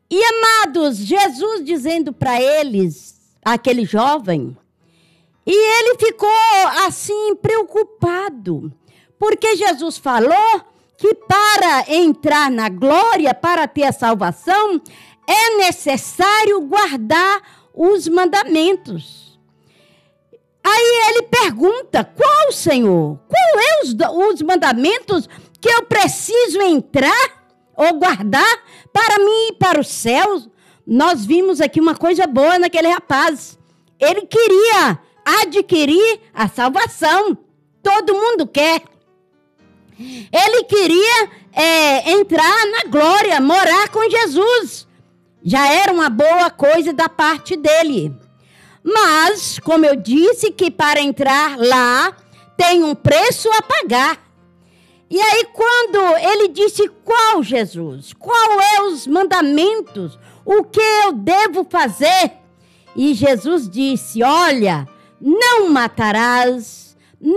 E, amados, Jesus dizendo para eles, aquele jovem, e ele ficou assim preocupado, porque Jesus falou que para entrar na glória, para ter a salvação, é necessário guardar os mandamentos. Aí ele pergunta, qual, Senhor? Qual é os mandamentos que eu preciso entrar ou guardar para mim e para os céus? Nós vimos aqui uma coisa boa naquele rapaz. Ele queria adquirir a salvação. Todo mundo quer. Ele queria entrar na glória, morar com Jesus. Já era uma boa coisa da parte dele. Mas, como eu disse, que para entrar lá tem um preço a pagar. E aí, quando ele disse, qual, Jesus? Qual é os mandamentos? O que eu devo fazer? E Jesus disse, olha, não matarás,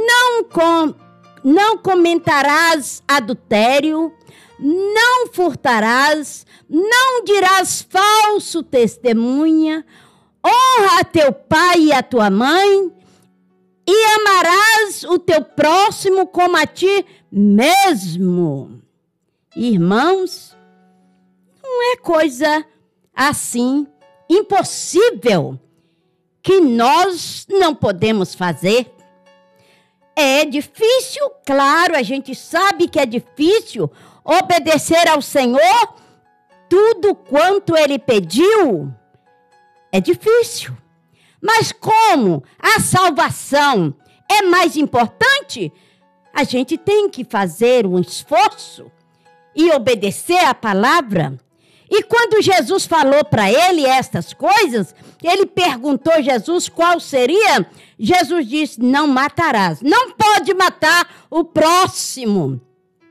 não comentarás adultério, não furtarás, não dirás falso testemunha, honra a teu pai e a tua mãe, e amarás o teu próximo como a ti mesmo. Irmãos, não é coisa assim impossível que nós não podemos fazer. É difícil, claro, a gente sabe que é difícil obedecer ao Senhor tudo quanto Ele pediu. É difícil. Mas como a salvação é mais importante, a gente tem que fazer um esforço e obedecer a palavra. E quando Jesus falou para ele estas coisas, ele perguntou Jesus qual seria. Jesus disse, não matarás. Não pode matar o próximo.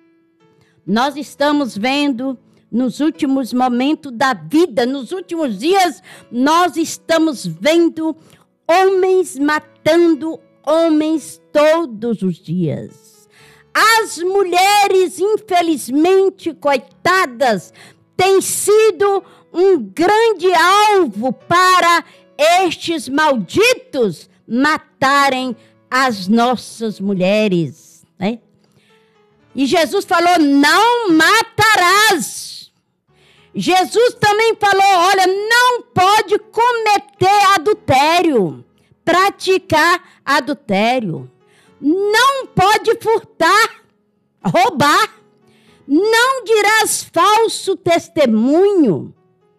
Nós estamos vendo nos últimos momentos da vida, nos últimos dias, nós estamos vendo homens matando homens todos os dias. As mulheres, infelizmente, coitadas, têm sido um grande alvo para estes malditos matarem as nossas mulheres, né? E Jesus falou, não matarás. Jesus também falou, olha, não pode cometer adultério, praticar adultério. Não pode furtar, roubar. Não dirás falso testemunho.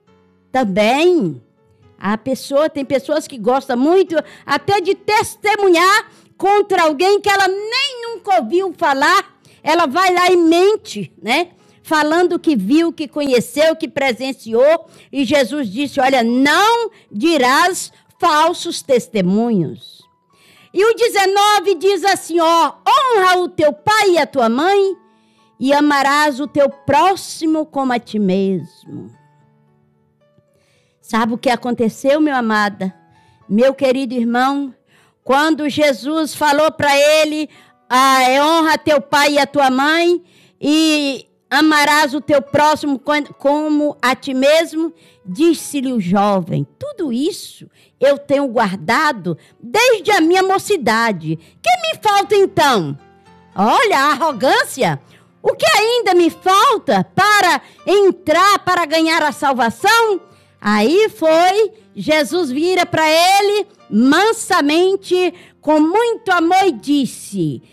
Também, tem pessoas que gostam muito até de testemunhar contra alguém que ela nem nunca ouviu falar. Ela vai lá e mente, né? Falando que viu, que conheceu, que presenciou. E Jesus disse, olha, não dirás falsos testemunhos. E o 19 diz assim, ó, honra o teu pai e a tua mãe e amarás o teu próximo como a ti mesmo. Sabe o que aconteceu, meu amada? Meu querido irmão, quando Jesus falou para ele, honra teu pai e a tua mãe e amarás o teu próximo como a ti mesmo, disse-lhe o jovem, tudo isso eu tenho guardado desde a minha mocidade. Que me falta então? Olha a arrogância. O que ainda me falta para entrar, para ganhar a salvação? Aí foi, Jesus vira para ele mansamente, com muito amor e disse,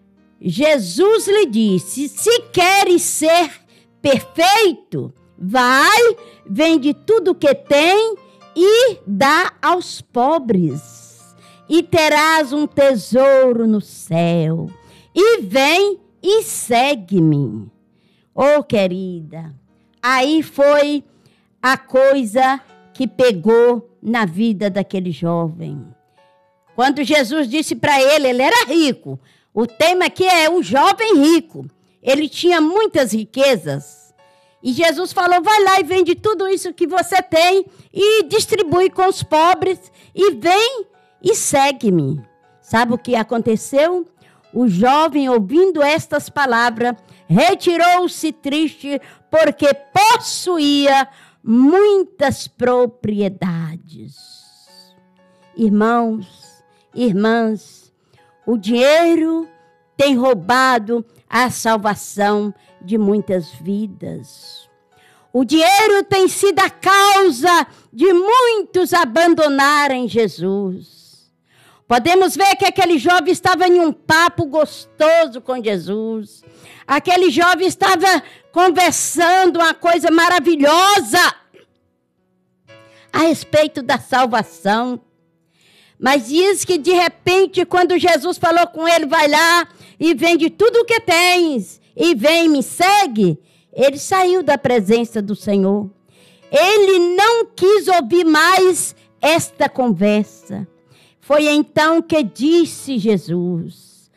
Jesus lhe disse, se queres ser perfeito, vai, vende tudo o que tem e dá aos pobres, e terás um tesouro no céu, e vem e segue-me. Oh, querida, aí foi a coisa que pegou na vida daquele jovem. Quando Jesus disse para ele era rico. O tema aqui é o jovem rico. Ele tinha muitas riquezas. E Jesus falou, vai lá e vende tudo isso que você tem e distribui com os pobres e vem e segue-me. Sabe o que aconteceu? O jovem, ouvindo estas palavras, retirou-se triste porque possuía muitas propriedades. Irmãos, irmãs, o dinheiro tem roubado a salvação de muitas vidas. O dinheiro tem sido a causa de muitos abandonarem Jesus. Podemos ver que aquele jovem estava em um papo gostoso com Jesus. Aquele jovem estava conversando uma coisa maravilhosa a respeito da salvação. Mas diz que de repente, quando Jesus falou com ele, vai lá e vende tudo o que tens e vem e me segue, ele saiu da presença do Senhor. Ele não quis ouvir mais esta conversa. Foi então que disse Jesus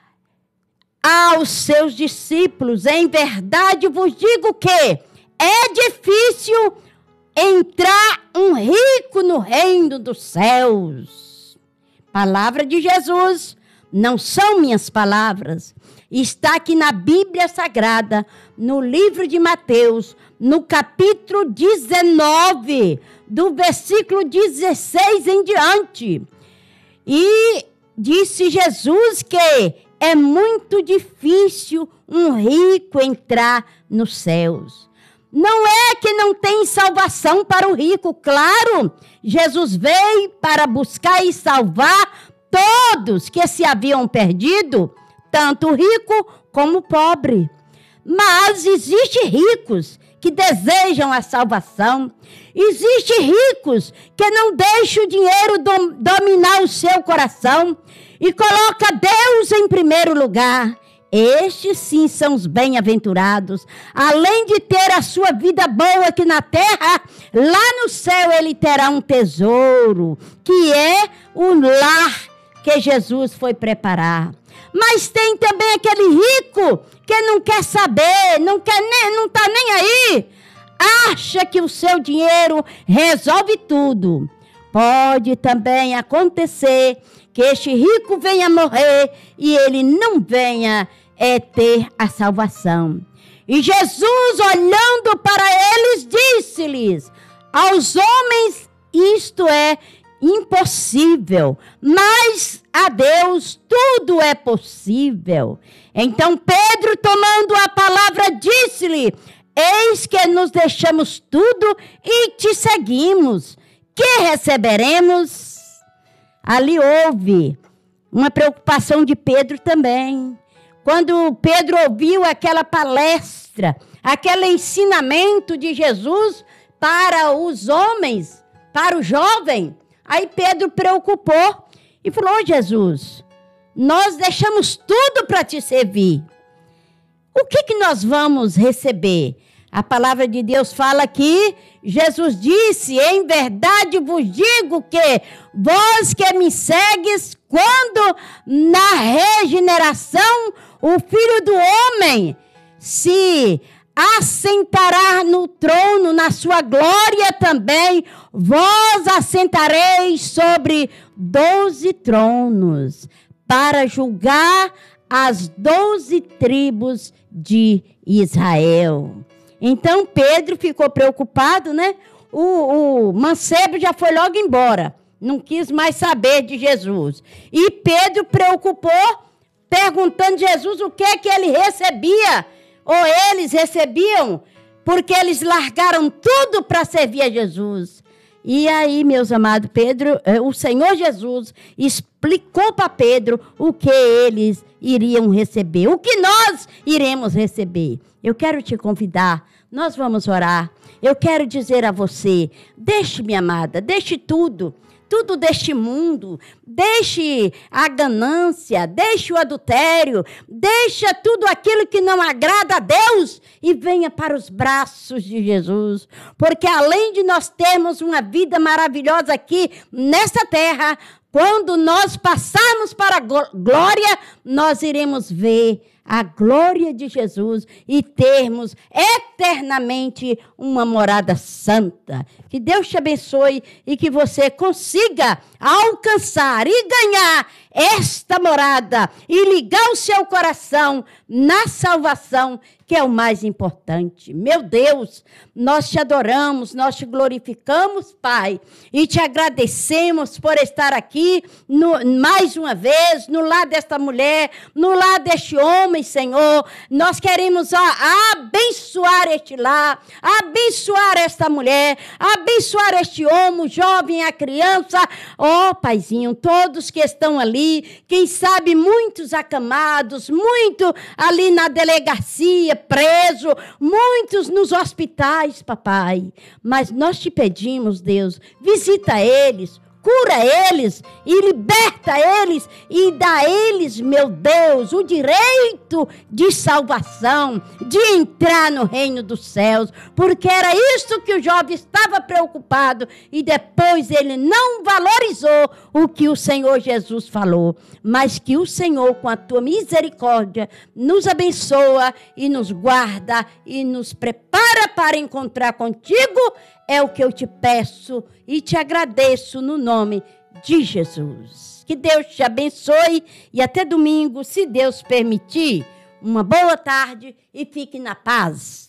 aos seus discípulos: em verdade vos digo que é difícil entrar um rico no reino dos céus. Palavra de Jesus, não são minhas palavras. Está aqui na Bíblia Sagrada, no livro de Mateus, no capítulo 19, do versículo 16 em diante. E disse Jesus que é muito difícil um rico entrar nos céus. Não é que não tem salvação para o rico, claro. Jesus veio para buscar e salvar todos que se haviam perdido, tanto o rico como o pobre. Mas existem ricos que desejam a salvação. Existem ricos que não deixam o dinheiro dominar o seu coração e coloca Deus em primeiro lugar. Estes sim são os bem-aventurados. Além de ter a sua vida boa aqui na terra, lá no céu ele terá um tesouro, que é o lar que Jesus foi preparar. Mas tem também aquele rico que não quer saber, não está nem aí. Acha que o seu dinheiro resolve tudo. Pode também acontecer que este rico venha morrer e ele não venha ter a salvação. E Jesus, olhando para eles, disse-lhes: aos homens isto é impossível, mas a Deus tudo é possível. Então Pedro, tomando a palavra, disse-lhe: eis que nos deixamos tudo e te seguimos. Que receberemos? Ali houve uma preocupação de Pedro também. Quando Pedro ouviu aquela palestra, aquele ensinamento de Jesus para os homens, para o jovem, aí Pedro preocupou e falou: oh, Jesus, nós deixamos tudo para te servir. O que nós vamos receber? A palavra de Deus fala que Jesus disse: em verdade vos digo que vós que me segues, quando na regeneração o Filho do Homem se assentará no trono, na sua glória também, vós assentareis sobre 12 tronos, para julgar as 12 tribos de Israel. Então Pedro ficou preocupado, né? O mancebo já foi logo embora, não quis mais saber de Jesus. E Pedro preocupou, perguntando a Jesus o que é que ele recebia, ou eles recebiam, porque eles largaram tudo para servir a Jesus. E aí, meus amados, o Senhor Jesus explicou para Pedro o que eles iriam receber, o que nós iremos receber. Eu quero te convidar, nós vamos orar. Eu quero dizer a você: deixe, minha amada, deixe tudo deste mundo, deixe a ganância, deixe o adultério, deixa tudo aquilo que não agrada a Deus e venha para os braços de Jesus. Porque além de nós termos uma vida maravilhosa aqui nessa terra, quando nós passarmos para a glória, nós iremos ver a glória de Jesus e termos eternamente uma morada santa. Que Deus te abençoe e que você consiga alcançar e ganhar esta morada e ligar o seu coração na salvação, que é o mais importante. Meu Deus, nós te adoramos, nós te glorificamos, Pai, e te agradecemos por estar aqui mais uma vez, no lar desta mulher, no lar deste homem, Senhor. Nós queremos abençoar este lar, abençoar esta mulher, abençoar este homem, o jovem, a criança. Ó, Paizinho, todos que estão ali, quem sabe muitos acamados, muito ali na delegacia, preso, muitos nos hospitais, papai. Mas nós te pedimos, Deus, visita eles, cura eles e liberta eles e dá a eles, meu Deus, o direito de salvação, de entrar no reino dos céus, porque era isso que o jovem estava preocupado e depois ele não valorizou o que o Senhor Jesus falou, mas que o Senhor, com a tua misericórdia, nos abençoa e nos guarda e nos prepara para encontrar contigo. É o que eu te peço e te agradeço no nome de Jesus. Que Deus te abençoe e até domingo, se Deus permitir. Uma boa tarde e fique na paz.